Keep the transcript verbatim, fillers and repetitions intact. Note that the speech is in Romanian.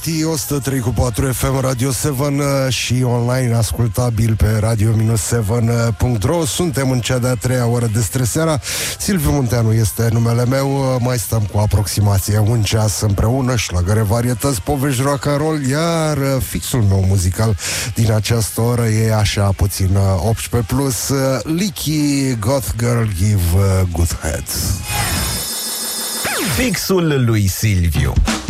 o sută trei cu patru F M Radio șapte și online ascultabil pe radio șapte punct ro. Suntem în cea de-a treia oră de streseara. Silviu Munteanu este numele meu. Mai stăm cu aproximație un ceas împreună, șlagăre, varietăți, povești, rock and roll, iar fixul meu muzical din această oră e așa puțin optsprezece plus. Leaky Goth Girl Give Good Head. Fixul lui Silviu.